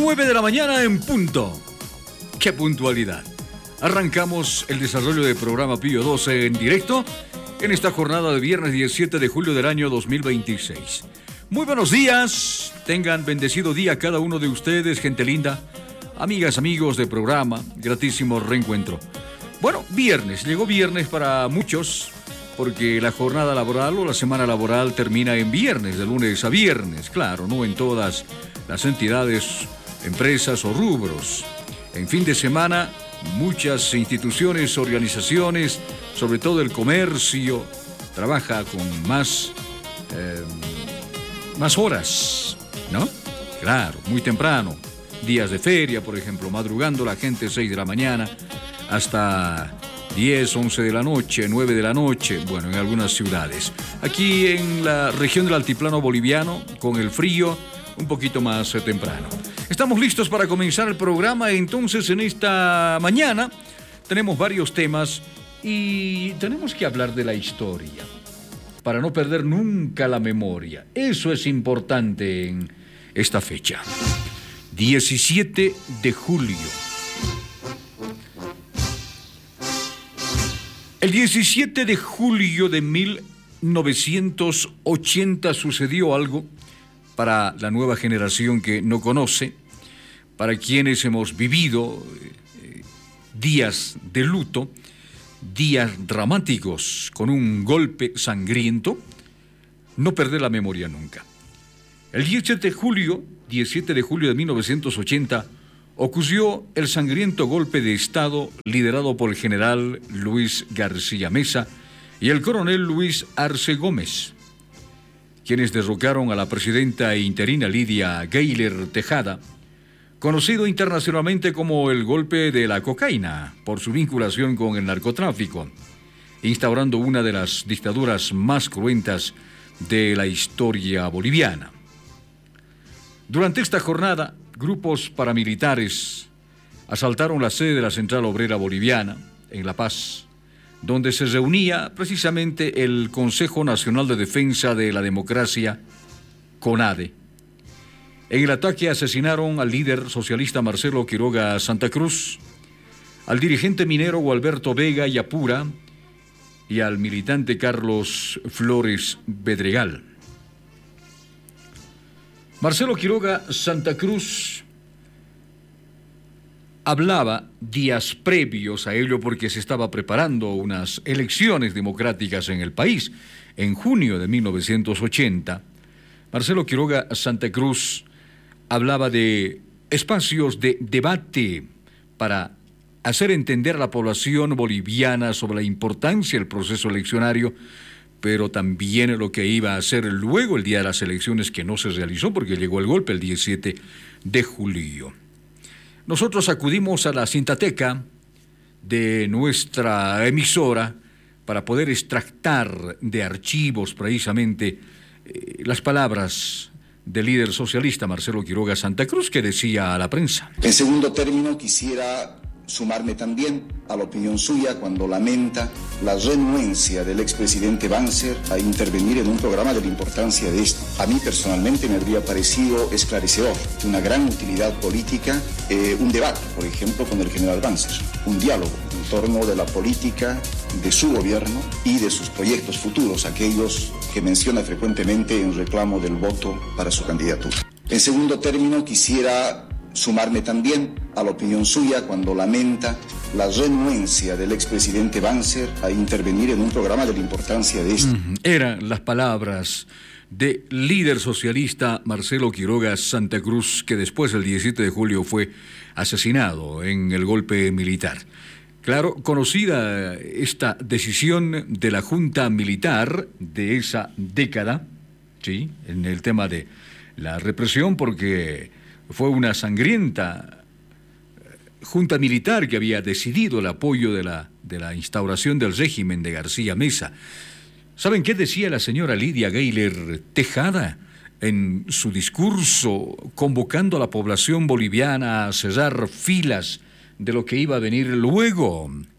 9 de la mañana en punto. ¡Qué puntualidad! Arrancamos el desarrollo del programa Pío 12 en directo en esta jornada de viernes 17 de julio del año 2026. Muy buenos días, tengan bendecido día cada uno de ustedes, gente linda, amigas, amigos del programa, gratísimo reencuentro. Bueno, viernes, llegó viernes para muchos, porque la jornada laboral o la semana laboral termina en viernes, de lunes a viernes, claro, no en todas las entidades, empresas o rubros. En fin de semana, muchas instituciones, organizaciones, sobre todo el comercio, trabaja con más horas, ¿no? Claro, muy temprano. Días de feria, por ejemplo, madrugando la gente 6 de la mañana hasta 10, 11 de la noche, 9 de la noche, bueno, en algunas ciudades. Aquí en la región del altiplano boliviano, con el frío, un poquito más temprano. Estamos listos para comenzar el programa. Entonces, en esta mañana tenemos varios temas y tenemos que hablar de la historia para no perder nunca la memoria. Eso es importante en esta fecha. 17 de julio. El 17 de julio de 1980 sucedió algo para la nueva generación que no conoce, para quienes hemos vivido días de luto, días dramáticos con un golpe sangriento, no perder la memoria nunca. El 17 de julio de 1980, ocurrió el sangriento golpe de Estado liderado por el general Luis García Meza y el coronel Luis Arce Gómez, quienes derrocaron a la presidenta interina Lidia Gayler Tejada, conocido internacionalmente como el golpe de la cocaína por su vinculación con el narcotráfico, instaurando una de las dictaduras más cruentas de la historia boliviana. Durante esta jornada, grupos paramilitares asaltaron la sede de la Central Obrera Boliviana, en La Paz, donde se reunía precisamente el Consejo Nacional de Defensa de la Democracia, CONADE. En el ataque asesinaron al líder socialista Marcelo Quiroga Santa Cruz, al dirigente minero Gualberto Vega Yapura y al militante Carlos Flores Bedregal. Marcelo Quiroga Santa Cruz hablaba días previos a ello porque se estaba preparando unas elecciones democráticas en el país. En junio de 1980, Marcelo Quiroga Santa Cruz hablaba de espacios de debate para hacer entender a la población boliviana sobre la importancia del proceso eleccionario, pero también lo que iba a hacer luego el día de las elecciones, que no se realizó porque llegó el golpe el 17 de julio. Nosotros acudimos a la cintateca de nuestra emisora para poder extractar de archivos precisamente las palabras del líder socialista Marcelo Quiroga Santa Cruz, que decía a la prensa. En segundo término, quisiera sumarme también a la opinión suya cuando lamenta la renuencia del expresidente Banzer a intervenir en un programa de la importancia de esto. A mí personalmente me habría parecido esclarecedor, una gran utilidad política, un debate, por ejemplo, con el general Banzer, un diálogo en torno de la política de su gobierno y de sus proyectos futuros, aquellos que menciona frecuentemente en reclamo del voto para su candidatura. En segundo término, quisiera sumarme también a la opinión suya cuando lamenta la renuencia del expresidente Banzer a intervenir en un programa de la importancia de esto. Eran las palabras del líder socialista Marcelo Quiroga Santa Cruz, que después del 17 de julio fue asesinado en el golpe militar. Claro, conocida esta decisión de la Junta Militar de esa década, ¿sí?, en el tema de la represión, porque fue una sangrienta junta militar que había decidido el apoyo de la instauración del régimen de García Meza. ¿Saben qué decía la señora Lidia Gayler Tejada en su discurso convocando a la población boliviana a cerrar filas de lo que iba a venir luego?